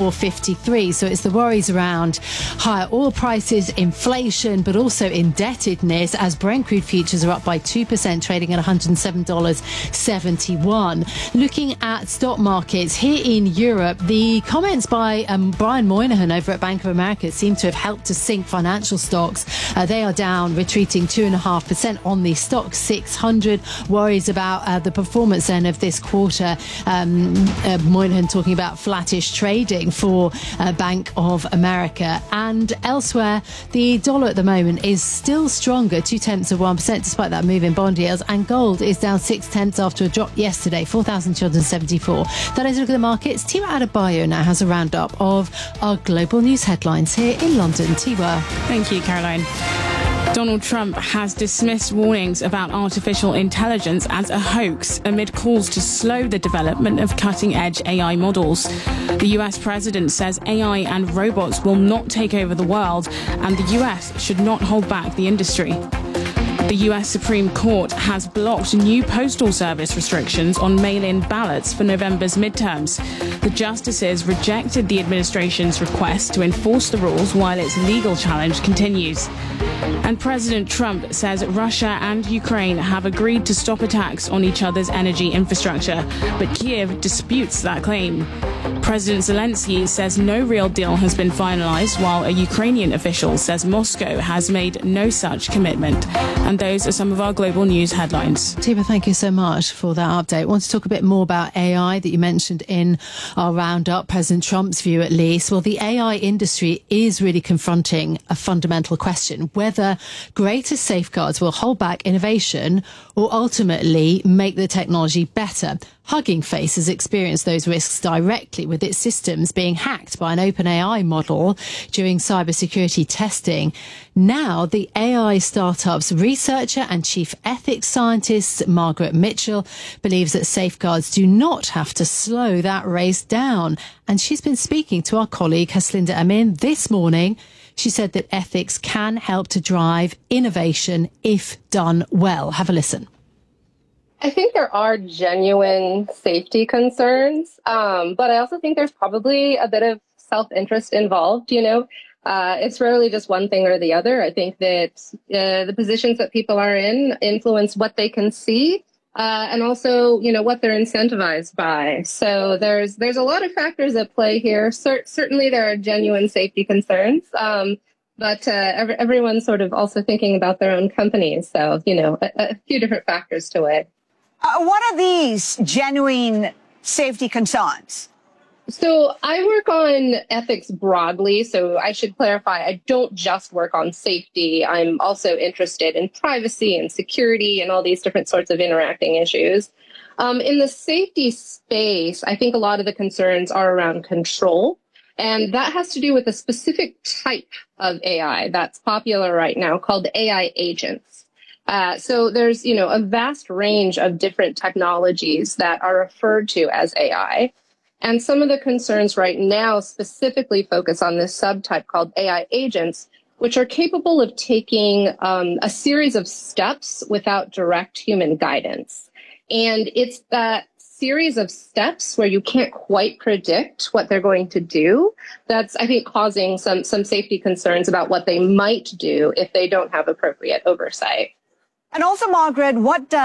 $54.53. So it's the worries around higher oil prices, inflation, but also indebtedness, as Brent crude futures are up by 2%, trading at $107.71. Looking at stock markets here in Europe, the comments by Brian Moynihan over at Bank of America seem to have helped to sink financial stocks. They are down, retreating 2.5% on the stock 600. Worries about the performance then of this quarter. Moynihan talking about flattish trading for Bank of America. And elsewhere, the dollar at the moment is still stronger, 0.2%, despite that move in bond yields. And gold is down 0.6 after a drop yesterday, 4,274. That is a look at the markets. Tiwa Adebayo now has a roundup of our global news headlines here in London. Tiwa. Thank you, Caroline. Donald Trump has dismissed warnings about artificial intelligence as a hoax amid calls to slow the development of cutting-edge AI models. The US president says AI and robots will not take over the world, and the US should not hold back the industry. The US Supreme Court has blocked new postal service restrictions on mail-in ballots for November's midterms. The justices rejected the administration's request to enforce the rules while its legal challenge continues. And President Trump says Russia and Ukraine have agreed to stop attacks on each other's energy infrastructure, but Kiev disputes that claim. President Zelensky says no real deal has been finalized, while a Ukrainian official says Moscow has made no such commitment. And those are some of our global news headlines. Tiwa, thank you so much for that update. I want to talk a bit more about AI that you mentioned in our roundup, President Trump's view at least. Well, the AI industry is really confronting a fundamental question, whether greater safeguards will hold back innovation or ultimately make the technology better. Hugging Face has experienced those risks directly, with its systems being hacked by an OpenAI model during cybersecurity testing. Now, the AI startup's researcher and chief ethics scientist, Margaret Mitchell, believes that safeguards do not have to slow that race down. And she's been speaking to our colleague Haslinda Amin this morning. She said that ethics can help to drive innovation if done well. Have a listen. I think there are genuine safety concerns, but I also think there's probably a bit of self-interest involved, It's rarely just one thing or the other. I think that the positions that people are in influence what they can see and also, what they're incentivized by. So there's a lot of factors at play here. Certainly there are genuine safety concerns, but everyone's sort of also thinking about their own companies. So, a few different factors to weigh. What are these genuine safety concerns? So I work on ethics broadly, so I should clarify, I don't just work on safety. I'm also interested in privacy and security and all these different sorts of interacting issues. In the safety space, I think a lot of the concerns are around control, and that has to do with a specific type of AI that's popular right now called AI agents. So there's, a vast range of different technologies that are referred to as AI. And some of the concerns right now specifically focus on this subtype called AI agents, which are capable of taking a series of steps without direct human guidance. And it's that series of steps where you can't quite predict what they're going to do that's, I think, causing some safety concerns about what they might do if they don't have appropriate oversight. And also, Margaret, what